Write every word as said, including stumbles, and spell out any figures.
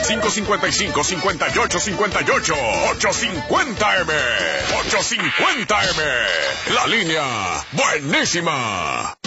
cinco cinco cinco, cinco ocho cinco ocho. ochocientos cincuenta M. ochocientos cincuenta M. La línea buenísima.